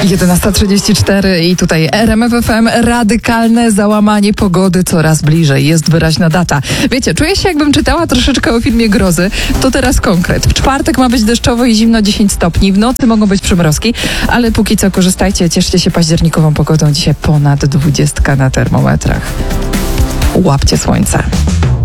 11:34 i tutaj RMF FM, radykalne załamanie pogody coraz bliżej, jest wyraźna data. Wiecie, czuję się, jakbym czytała troszeczkę o filmie grozy, to teraz konkret. W czwartek ma być deszczowo i zimno 10 stopni, w nocy mogą być przymrozki, ale póki co korzystajcie, cieszcie się październikową pogodą, dzisiaj ponad 20 na termometrach. Łapcie słońce.